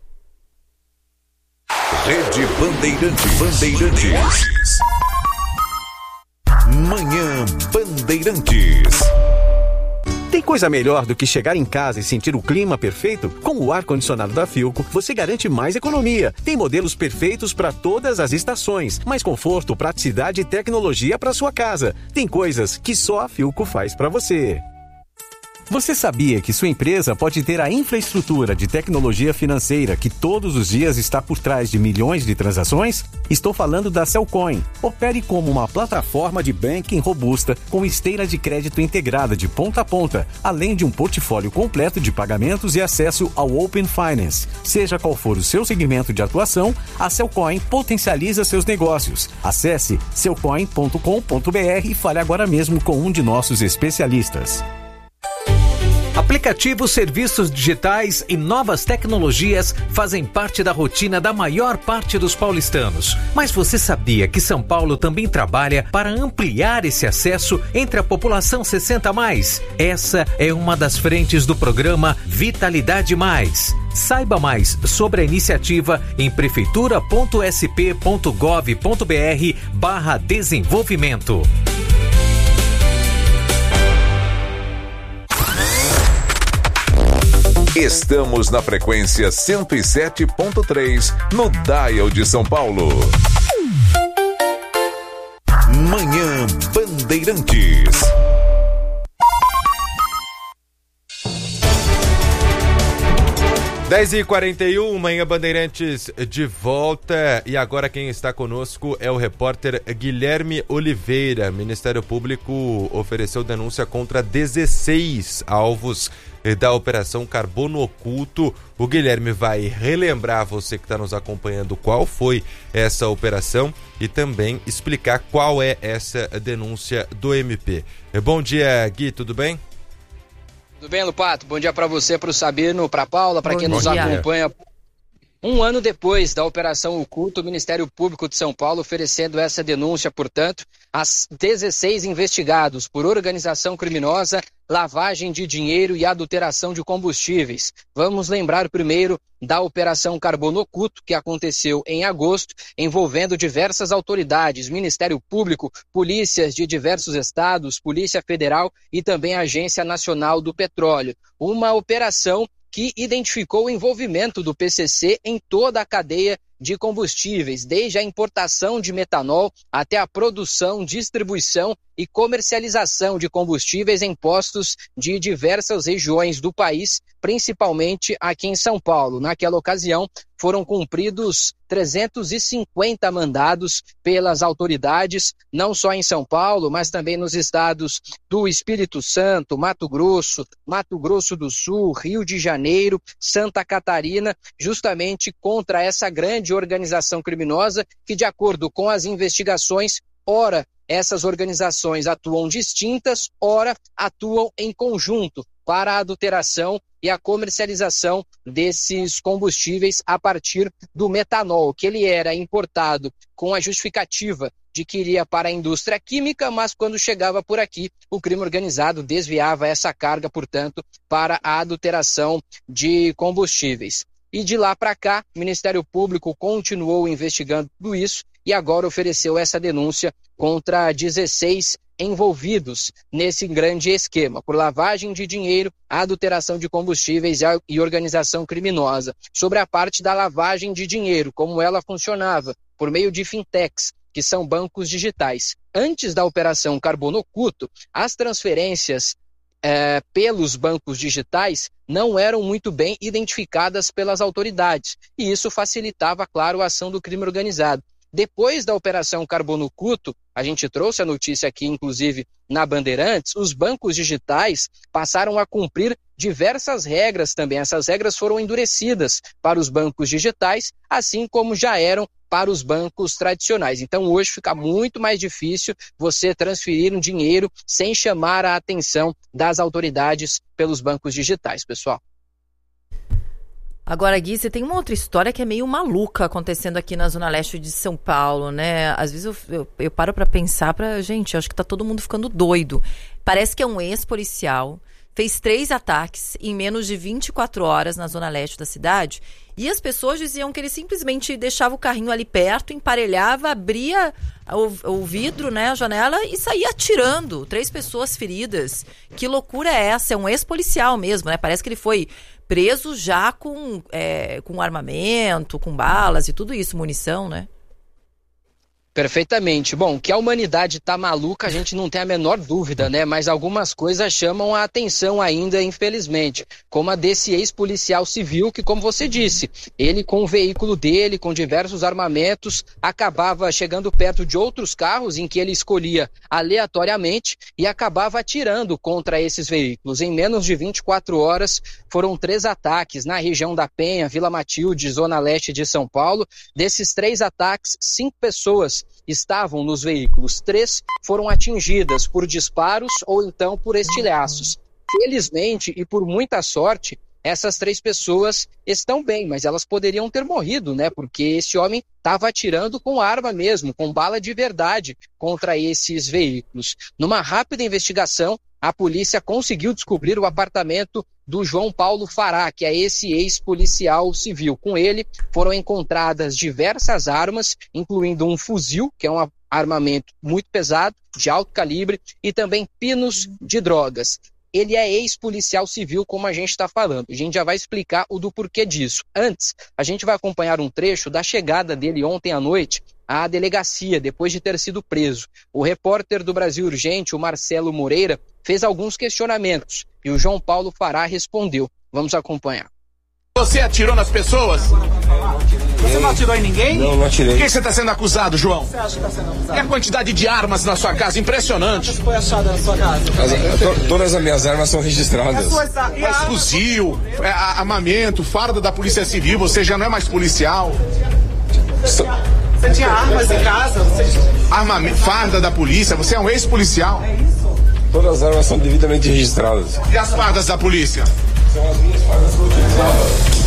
Rede Bandeirantes. Bandeirantes. Manhã Bandeirantes. Tem coisa melhor do que chegar em casa e sentir o clima perfeito? Com o ar-condicionado da Philco, você garante mais economia. Tem modelos perfeitos para todas as estações, mais conforto, praticidade e tecnologia para sua casa. Tem coisas que só a Philco faz para você. Você sabia que sua empresa pode ter a infraestrutura de tecnologia financeira que todos os dias está por trás de milhões de transações? Estou falando da Cellcoin. Opere como uma plataforma de banking robusta com esteira de crédito integrada de ponta a ponta, além de um portfólio completo de pagamentos e acesso ao Open Finance. Seja qual for o seu segmento de atuação, a Cellcoin potencializa seus negócios. Acesse cellcoin ponto com ponto b r e fale agora mesmo com um de nossos especialistas. Aplicativos, serviços digitais e novas tecnologias fazem parte da rotina da maior parte dos paulistanos. Mas você sabia que São Paulo também trabalha para ampliar esse acesso entre a população sessenta a mais? Essa é uma das frentes do programa Vitalidade Mais. Saiba mais sobre a iniciativa em prefeitura ponto s p ponto gov ponto b r barra desenvolvimento. Estamos na frequência cento e sete ponto três, no Dial de São Paulo. Manhã Bandeirantes. dez e quarenta e um, Manhã Bandeirantes de volta. E agora quem está conosco é o repórter Guilherme Oliveira. O Ministério Público ofereceu denúncia contra dezesseis alvos da Operação Carbono Oculto. O Guilherme vai relembrar você que está nos acompanhando qual foi essa operação e também explicar qual é essa denúncia do M P. Bom dia, Gui, tudo bem? Tudo bem, Lupato? Bom dia para você, para o Sabino, para a Paula, para quem nos dia. acompanha. Um ano depois da Operação Oculto, o Ministério Público de São Paulo oferecendo essa denúncia, portanto, às dezesseis investigados por organização criminosa, lavagem de dinheiro e adulteração de combustíveis. Vamos lembrar primeiro da Operação Carbono Oculto, que aconteceu em agosto, envolvendo diversas autoridades, Ministério Público, polícias de diversos estados, Polícia Federal e também a Agência Nacional do Petróleo. Uma operação que identificou o envolvimento do P C C em toda a cadeia de combustíveis, desde a importação de metanol até a produção, distribuição e comercialização de combustíveis em postos de diversas regiões do país, principalmente aqui em São Paulo. Naquela ocasião, foram cumpridos trezentos e cinquenta mandados pelas autoridades, não só em São Paulo, mas também nos estados do Espírito Santo, Mato Grosso, Mato Grosso do Sul, Rio de Janeiro, Santa Catarina, justamente contra essa grande organização criminosa que, de acordo com as investigações, ora essas organizações atuam distintas, ora atuam em conjunto para a adulteração e a comercialização desses combustíveis a partir do metanol, que ele era importado com a justificativa de que iria para a indústria química, mas quando chegava por aqui, o crime organizado desviava essa carga, portanto, para a adulteração de combustíveis. E de lá para cá, o Ministério Público continuou investigando tudo isso e agora ofereceu essa denúncia contra dezesseis envolvidos nesse grande esquema, por lavagem de dinheiro, adulteração de combustíveis e organização criminosa. Sobre a parte da lavagem de dinheiro, como ela funcionava, por meio de fintechs, que são bancos digitais. Antes da Operação Carbono Oculto, as transferências É, pelos bancos digitais não eram muito bem identificadas pelas autoridades, e isso facilitava, claro, a ação do crime organizado. Depois da Operação Carbono Oculto, a gente trouxe a notícia aqui, inclusive, na Bandeirantes, os bancos digitais passaram a cumprir diversas regras também. Essas regras foram endurecidas para os bancos digitais, assim como já eram para os bancos tradicionais. Então, hoje fica muito mais difícil você transferir um dinheiro sem chamar a atenção das autoridades pelos bancos digitais, pessoal. Agora, Gui, você tem uma outra história que é meio maluca acontecendo aqui na Zona Leste de São Paulo, né? Às vezes eu, eu, eu paro pra pensar, pra, gente, acho que tá todo mundo ficando doido. Parece que é um ex-policial, fez três ataques em menos de vinte e quatro horas na Zona Leste da cidade, e as pessoas diziam que ele simplesmente deixava o carrinho ali perto, emparelhava, abria o, o vidro, né, a janela, e saía atirando. Três pessoas feridas. Que loucura é essa? É um ex-policial mesmo, né? Parece que ele foi preso já com, é, com armamento, com balas e tudo isso, munição, né? Perfeitamente. Bom, que a humanidade tá maluca, a gente não tem a menor dúvida, né? Mas algumas coisas chamam a atenção ainda, infelizmente. Como a desse ex-policial civil que, como você disse, ele com o veículo dele, com diversos armamentos, acabava chegando perto de outros carros em que ele escolhia aleatoriamente e acabava atirando contra esses veículos. Em menos de vinte e quatro horas, foram três ataques na região da Penha, Vila Matilde, Zona Leste de São Paulo. Desses três ataques, cinco pessoas estavam nos veículos. Três foram atingidas por disparos ou então por estilhaços. Felizmente e por muita sorte, essas três pessoas estão bem, mas elas poderiam ter morrido, né? Porque esse homem estava atirando com arma mesmo, com bala de verdade contra esses veículos. Numa rápida investigação, a polícia conseguiu descobrir o apartamento do João Paulo Fará, que é esse ex-policial civil. Com ele foram encontradas diversas armas, incluindo um fuzil, que é um armamento muito pesado, de alto calibre, e também pinos de drogas. Ele é ex-policial civil, como a gente está falando. A gente já vai explicar o do porquê disso. Antes, a gente vai acompanhar um trecho da chegada dele ontem à noite à delegacia, depois de ter sido preso. O repórter do Brasil Urgente, o Marcelo Moreira, fez alguns questionamentos e o João Paulo Fará respondeu. Vamos acompanhar. Você atirou nas pessoas? Você não atirou em ninguém? Não, não atirei. Por que você está sendo acusado, João? Você acha que está sendo acusado? E a quantidade de armas na sua casa? Impressionante. Quantas foi achada na sua casa? As, to, todas as minhas armas são registradas. E a fuzil, é, a, armamento, farda da Polícia Civil, você já não é mais policial? So... Você tinha armas em casa? Você... Armamento, farda da polícia, você é um ex-policial? É isso. Todas as armas são devidamente registradas. E as fardas da polícia? São as minhas fardas que eu utilizava.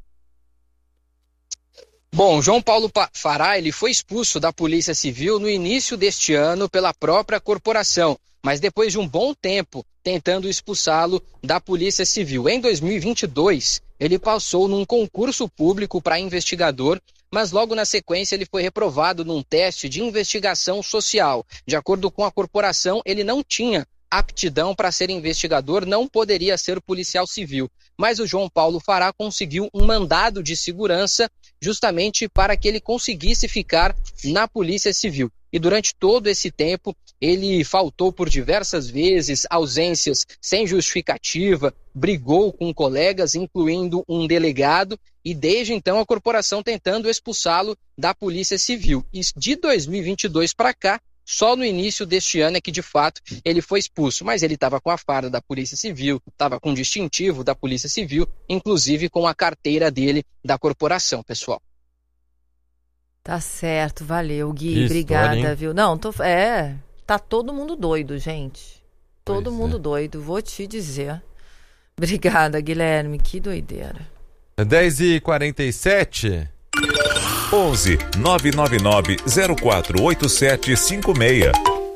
Bom, João Paulo Fará, ele foi expulso da Polícia Civil no início deste ano pela própria corporação, mas depois de um bom tempo tentando expulsá-lo da Polícia Civil. Em dois mil e vinte e dois, ele passou num concurso público para investigador, mas logo na sequência ele foi reprovado num teste de investigação social. De acordo com a corporação, ele não tinha aptidão para ser investigador, não poderia ser policial civil. Mas o João Paulo Fará conseguiu um mandado de segurança justamente para que ele conseguisse ficar na Polícia Civil. E durante todo esse tempo, ele faltou por diversas vezes, ausências sem justificativa, brigou com colegas, incluindo um delegado, e desde então a corporação tentando expulsá-lo da Polícia Civil. E de dois mil e vinte e dois para cá, só no início deste ano é que, de fato, ele foi expulso. Mas ele estava com a farda da Polícia Civil, estava com o distintivo da Polícia Civil, inclusive com a carteira dele da corporação, pessoal. Tá certo, valeu, Gui. Que Obrigada, história, viu? Não, tô, é, tá todo mundo doido, gente. Todo Pois mundo é. doido, vou te dizer. Obrigada, Guilherme, que doideira. dez e quarenta e sete. onze nove nove nove zero quatro oito sete cinco seis.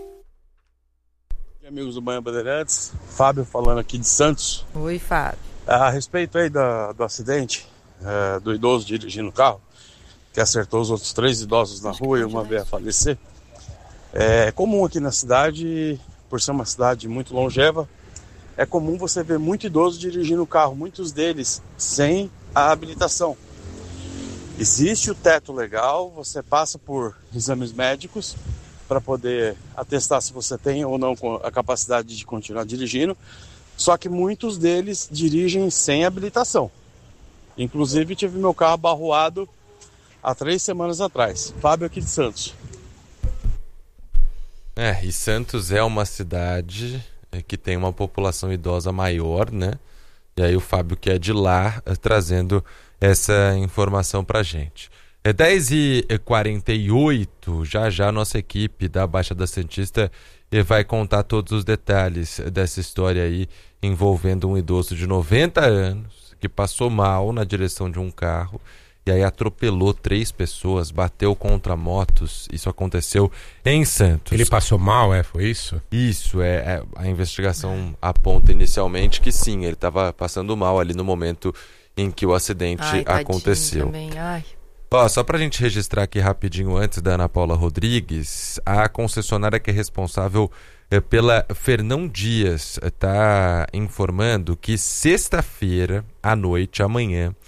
Amigos do Manhã Bandeirantes, Fábio falando aqui de Santos. Oi, Fábio. A respeito aí da, do acidente é, do idoso dirigindo o carro, que acertou os outros três idosos na rua e uma veio a falecer. É comum aqui na cidade, por ser uma cidade muito longeva, é comum você ver muito idoso dirigindo o carro, muitos deles sem a habilitação. Existe o teto legal, você passa por exames médicos para poder atestar se você tem ou não a capacidade de continuar dirigindo, só que muitos deles dirigem sem habilitação. Inclusive tive meu carro abarroado há três semanas atrás. Fábio aqui de Santos. É, e Santos é uma cidade que tem uma população idosa maior, né? E aí o Fábio, que é de lá, trazendo essa informação pra gente. É dez e quarenta e oito, já já a nossa equipe da Baixada Santista vai contar todos os detalhes dessa história aí envolvendo um idoso de noventa anos que passou mal na direção de um carro e aí atropelou três pessoas, bateu contra motos. Isso aconteceu em Santos. Ele passou mal, é? Foi isso? Isso, é, é a investigação aponta inicialmente que sim, ele estava passando mal ali no momento em que o acidente Ai, aconteceu. Também. Ai. Ó, só pra gente registrar aqui rapidinho antes da Ana Paula Rodrigues, a concessionária que é responsável é, pela Fernão Dias está informando que sexta-feira à noite, amanhã,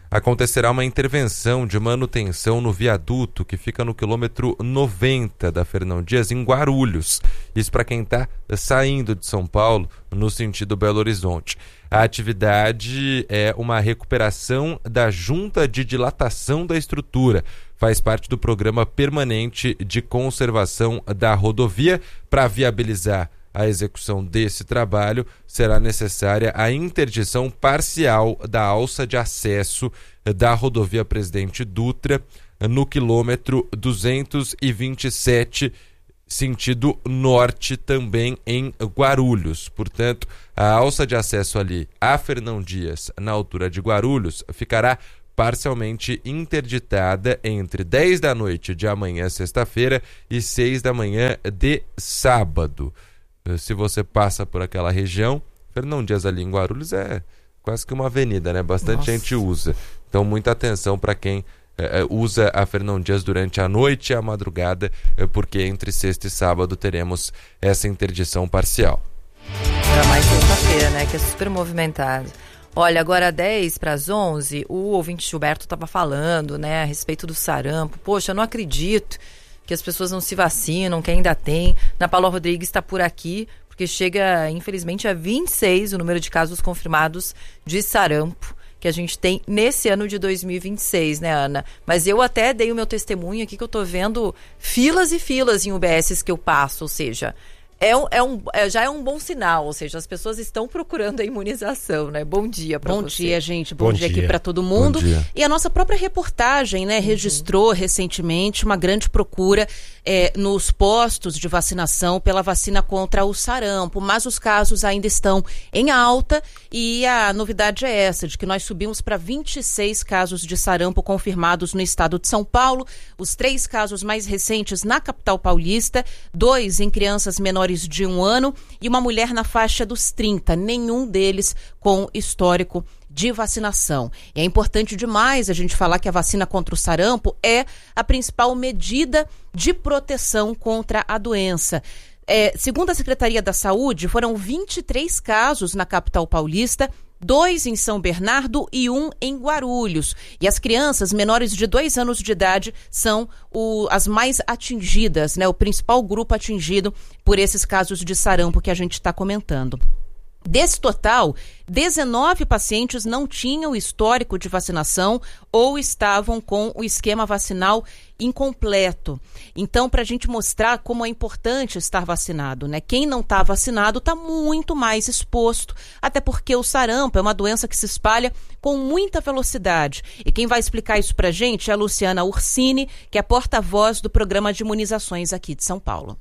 acontecerá uma intervenção de manutenção no viaduto que fica no quilômetro noventa da Fernão Dias, em Guarulhos. Isso para quem está saindo de São Paulo no sentido Belo Horizonte. A atividade é uma recuperação da junta de dilatação da estrutura. Faz parte do programa permanente de conservação da rodovia. Para viabilizar a execução desse trabalho, será necessária a interdição parcial da alça de acesso da rodovia Presidente Dutra no quilômetro duzentos e vinte e sete, sentido norte, também em Guarulhos. Portanto, a alça de acesso ali a Fernão Dias, na altura de Guarulhos, ficará parcialmente interditada entre dez da noite de amanhã, sexta-feira, e seis da manhã de sábado. Se você passa por aquela região, Fernão Dias ali em Guarulhos é quase que uma avenida, né? Bastante Nossa. gente usa. Então, muita atenção para quem eh, usa a Fernão Dias durante a noite e a madrugada, eh, porque entre sexta e sábado teremos essa interdição parcial. Era mais sexta-feira, né? Que é super movimentado. Olha, agora dez para as onze, o ouvinte Gilberto estava falando, né, a respeito do sarampo. Poxa, eu não acredito que as pessoas não se vacinam, que ainda tem. Ana Paula Rodrigues está por aqui, porque chega, infelizmente, a vinte e seis o número de casos confirmados de sarampo que a gente tem nesse ano de dois mil e vinte e seis, né, Ana? Mas eu até dei o meu testemunho aqui, que eu tô vendo filas e filas em U B S que eu passo, ou seja... É um, é um, é, já é um bom sinal, ou seja, as pessoas estão procurando a imunização, né? Bom dia para você. Bom dia, gente. Bom, Bom dia, dia aqui para todo mundo. E a nossa própria reportagem, né, uhum. registrou recentemente uma grande procura é, nos postos de vacinação pela vacina contra o sarampo, mas os casos ainda estão em alta e a novidade é essa, de que nós subimos para vinte e seis casos de sarampo confirmados no estado de São Paulo, os três casos mais recentes na capital paulista, dois em crianças menores de um ano e uma mulher na faixa dos trinta, nenhum deles com histórico de vacinação. E é importante demais a gente falar que a vacina contra o sarampo é a principal medida de proteção contra a doença. É, segundo a Secretaria da Saúde, foram vinte e três casos na capital paulista, dois em São Bernardo e um em Guarulhos. E as crianças menores de dois anos de idade são o, as mais atingidas, né? O principal grupo atingido por esses casos de sarampo que a gente está comentando. Desse total, dezenove pacientes não tinham histórico de vacinação ou estavam com o esquema vacinal incompleto. Então, para a gente mostrar como é importante estar vacinado, né? Quem não está vacinado está muito mais exposto, até porque o sarampo é uma doença que se espalha com muita velocidade. E quem vai explicar isso para a gente é a Luciana Ursini, que é porta-voz do programa de imunizações aqui de São Paulo.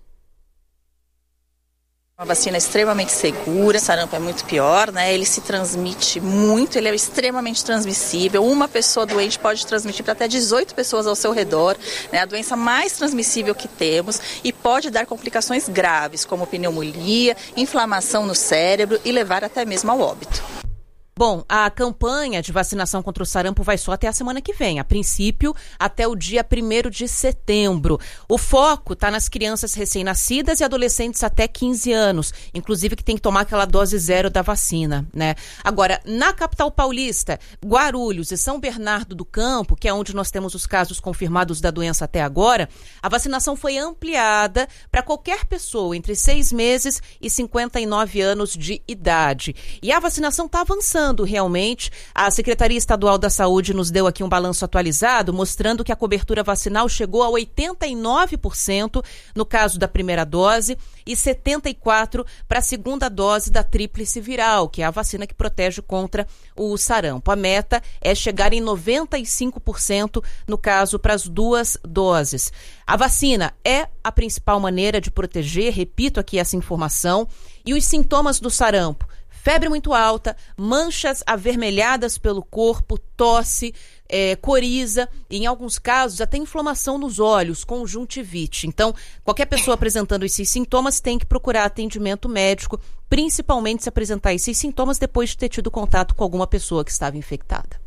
Uma vacina extremamente segura, o sarampo é muito pior, né? Ele se transmite muito, ele é extremamente transmissível. Uma pessoa doente pode transmitir para até dezoito pessoas ao seu redor, né? A doença mais transmissível que temos e pode dar complicações graves, como pneumonia, inflamação no cérebro e levar até mesmo ao óbito. Bom, a campanha de vacinação contra o sarampo vai só até a semana que vem, a princípio até o dia primeiro de setembro. O foco está nas crianças recém-nascidas e adolescentes até quinze anos, inclusive que tem que tomar aquela dose zero da vacina, né? Agora, na capital paulista, Guarulhos e São Bernardo do Campo, que é onde nós temos os casos confirmados da doença até agora, a vacinação foi ampliada para qualquer pessoa entre seis meses e cinquenta e nove anos de idade. E a vacinação está avançando. Realmente, a Secretaria Estadual da Saúde nos deu aqui um balanço atualizado, mostrando que a cobertura vacinal chegou a oitenta e nove por cento no caso da primeira dose e setenta e quatro por cento para a segunda dose da tríplice viral, que é a vacina que protege contra o sarampo. A meta é chegar em noventa e cinco por cento no caso para as duas doses. A vacina é a principal maneira de proteger, repito aqui essa informação, e os sintomas do sarampo: febre muito alta, manchas avermelhadas pelo corpo, tosse, é, coriza e, em alguns casos, até inflamação nos olhos, conjuntivite. Então, qualquer pessoa apresentando esses sintomas tem que procurar atendimento médico, principalmente se apresentar esses sintomas depois de ter tido contato com alguma pessoa que estava infectada.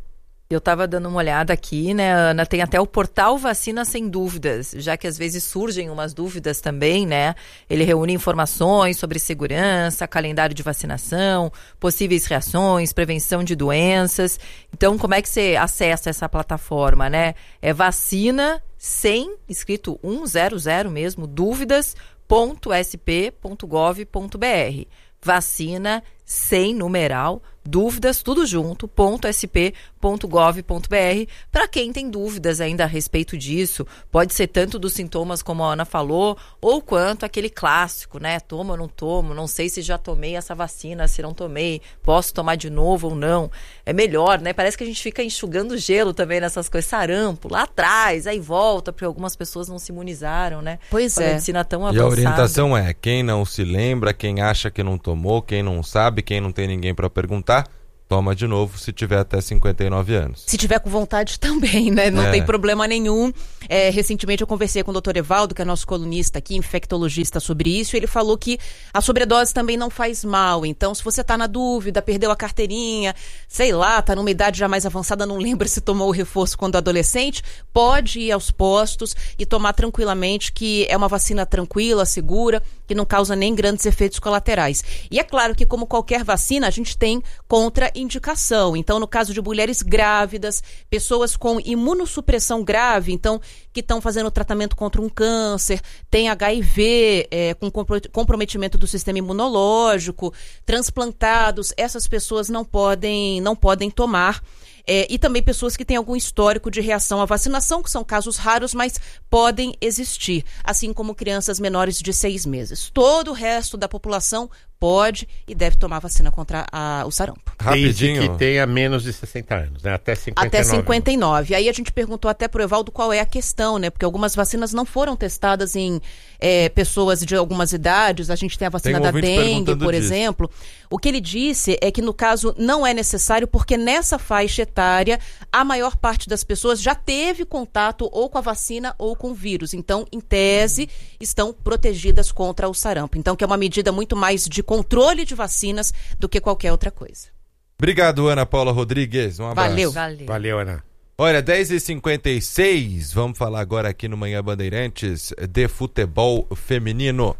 Eu estava dando uma olhada aqui, né, Ana? Tem até o portal Vacina Sem Dúvidas, já que às vezes surgem umas dúvidas também, né? Ele reúne informações sobre segurança, calendário de vacinação, possíveis reações, prevenção de doenças. Então, como é que você acessa essa plataforma, né? É vacina sem, escrito cem mesmo, dúvidas ponto s p ponto gov ponto b r. Vacina sem numeral, dúvidas, tudo junto, ponto s p ponto gov ponto b r. Para quem tem dúvidas ainda a respeito disso, pode ser tanto dos sintomas, como a Ana falou, ou quanto aquele clássico, né? Tomo ou não tomo, não sei se já tomei essa vacina, se não tomei, posso tomar de novo ou não. É melhor, né? Parece que a gente fica enxugando gelo também nessas coisas, sarampo, lá atrás, aí volta, porque algumas pessoas não se imunizaram, né? Pois é. A medicina tão avançada. E a orientação é, quem não se lembra, quem acha que não tomou, quem não sabe, quem não tem ninguém para perguntar, toma de novo se tiver até cinquenta e nove anos. Se tiver com vontade também, né? Não É. tem problema nenhum. É, recentemente eu conversei com o doutor Evaldo, que é nosso colunista aqui, infectologista, sobre isso, e ele falou que a sobredose também não faz mal. Então, se você tá na dúvida, perdeu a carteirinha, sei lá, tá numa idade já mais avançada, não lembra se tomou o reforço quando adolescente, pode ir aos postos e tomar tranquilamente, que é uma vacina tranquila, segura, que não causa nem grandes efeitos colaterais. E é claro que, como qualquer vacina, a gente tem contraindicação. Então, no caso de mulheres grávidas, pessoas com imunossupressão grave, então, que estão fazendo tratamento contra um câncer, tem H I V, é, com comprometimento do sistema imunológico, transplantados, essas pessoas não podem, não podem tomar. É, e também pessoas que têm algum histórico de reação à vacinação, que são casos raros, mas podem existir, assim como crianças menores de seis meses. Todo o resto da população pode e deve tomar vacina contra a, o sarampo. Rapidinho. Desde que tenha menos de sessenta anos, né? Até cinquenta e nove. Até cinquenta e nove. Aí a gente perguntou até pro Evaldo qual é a questão, né? Porque algumas vacinas não foram testadas em é, pessoas de algumas idades. A gente tem a vacina Tem um da dengue, por disso. exemplo. O que ele disse é que, no caso, não é necessário, porque nessa faixa etária, a maior parte das pessoas já teve contato ou com a vacina ou com o vírus. Então, em tese, estão protegidas contra o sarampo. Então, que é uma medida muito mais de controle de vacinas do que qualquer outra coisa. Obrigado, Ana Paula Rodrigues. Um abraço. Valeu. Valeu. Valeu, Ana. Olha, dez e cinquenta e seis, vamos falar agora aqui no Manhã Bandeirantes de futebol feminino.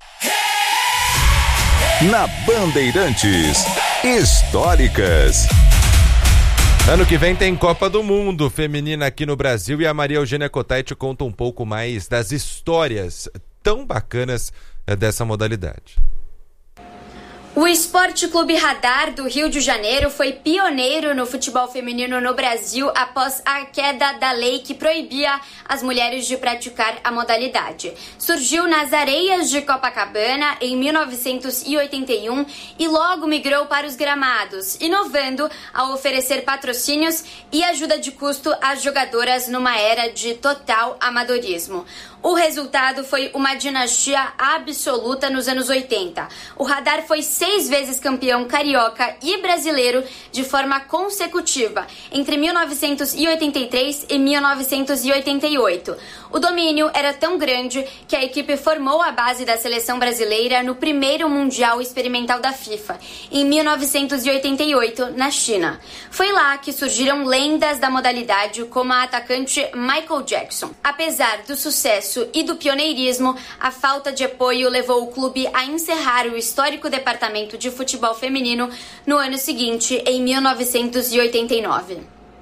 Na Bandeirantes, históricas. Ano que vem tem Copa do Mundo feminina aqui no Brasil e a Maria Eugênia Cottai te conta um pouco mais das histórias tão bacanas dessa modalidade. O Esporte Clube Radar do Rio de Janeiro foi pioneiro no futebol feminino no Brasil após a queda da lei que proibia as mulheres de praticar a modalidade. Surgiu nas areias de Copacabana em mil novecentos e oitenta e um e logo migrou para os gramados, inovando ao oferecer patrocínios e ajuda de custo às jogadoras numa era de total amadorismo. O resultado foi uma dinastia absoluta nos anos oitenta. O Radar foi seis vezes campeão carioca e brasileiro de forma consecutiva, entre mil novecentos e oitenta e três e mil novecentos e oitenta e oito. O domínio era tão grande que a equipe formou a base da seleção brasileira no primeiro Mundial Experimental da FIFA, em mil novecentos e oitenta e oito, na China. Foi lá que surgiram lendas da modalidade, como a atacante Michael Jackson. Apesar do sucesso e do pioneirismo, a falta de apoio levou o clube a encerrar o histórico departamento de futebol feminino no ano seguinte, em mil novecentos e oitenta e nove.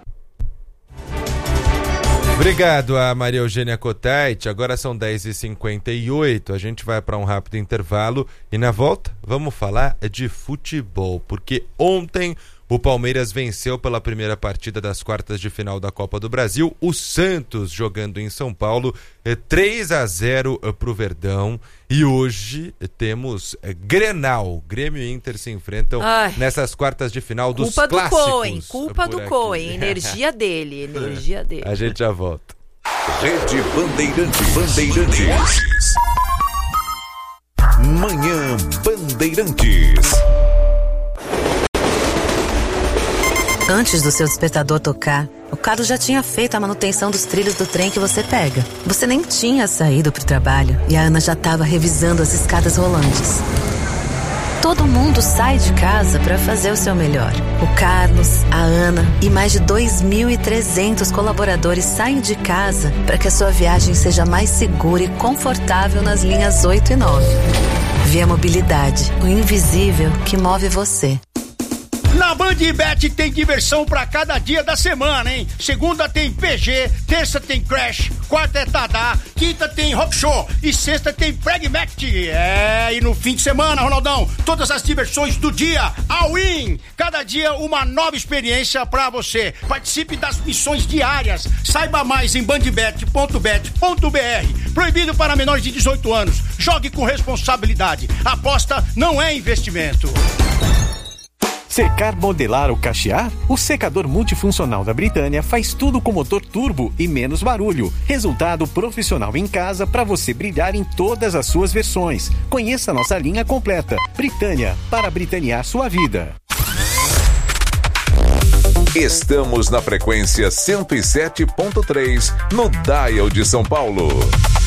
Obrigado a Maria Eugênia Cottai. Agora são dez e cinquenta e oito. A gente vai para um rápido intervalo e na volta vamos falar de futebol, porque ontem o Palmeiras venceu pela primeira partida das quartas de final da Copa do Brasil. O Santos jogando em São Paulo, três a zero para o Verdão. E hoje temos Grenal. Grêmio e Inter se enfrentam Ai. nessas quartas de final dos Culpa clássicos. do Coen, culpa do Coen, energia dele, energia dele. A gente já volta. Rede Bandeirantes. Bandeirantes. Manhã Bandeirantes. Antes do seu despertador tocar, o Carlos já tinha feito a manutenção dos trilhos do trem que você pega. Você nem tinha saído pro trabalho e a Ana já estava revisando as escadas rolantes. Todo mundo sai de casa para fazer o seu melhor. O Carlos, a Ana e mais de dois mil e trezentos colaboradores saem de casa para que a sua viagem seja mais segura e confortável nas linhas oito e nove. Via Mobilidade, o invisível que move você. Na BandBet tem diversão pra cada dia da semana, hein? Segunda tem P G, terça tem Crash, quarta é Tadá, quinta tem Rock Show e sexta tem Pragmatic. É, e no fim de semana, Ronaldão, todas as diversões do dia, all in! Cada dia uma nova experiência pra você. Participe das missões diárias. Saiba mais em bandbet ponto bet ponto b r. Proibido para menores de dezoito anos. Jogue com responsabilidade. Aposta não é investimento. Secar, modelar ou cachear? O secador multifuncional da Britânia faz tudo com motor turbo e menos barulho. Resultado profissional em casa para você brilhar em todas as suas versões. Conheça nossa linha completa. Britânia, para britanear sua vida. Estamos na frequência cento e sete ponto três no Dial de São Paulo.